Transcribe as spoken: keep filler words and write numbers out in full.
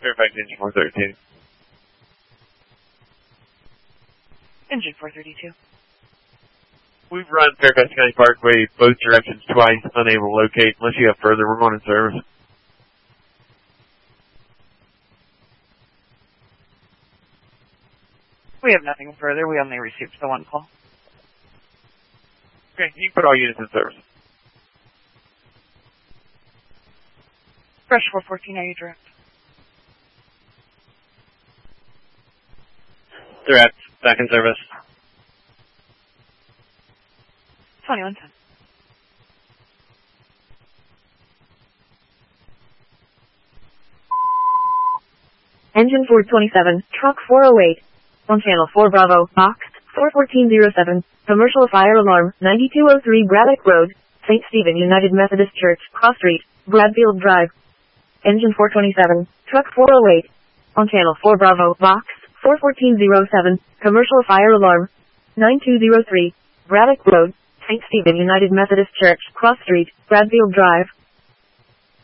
Fairfax engine four thirty-two. Engine four thirty-two. We've run Fairfax County Parkway both directions twice, unable to locate. Unless you have further, we're going in service. We have nothing further. We only received the one call. Okay, you can put all units in service. Fresh four fourteen, are you direct? Direct. Back in service. twenty-one ten. Engine four twenty-seven, truck four oh eight. On channel four Bravo, boxed, four fourteen oh seven, commercial fire alarm, ninety-two oh three Braddock Road, Saint Stephen United Methodist Church, Cross Street, Bradfield Drive. Engine four twenty-seven, truck four oh eight. On channel four Bravo, boxed, four fourteen oh seven, commercial fire alarm, ninety-two oh three, Braddock Road, Saint Stephen United Methodist Church, Cross Street, Bradfield Drive.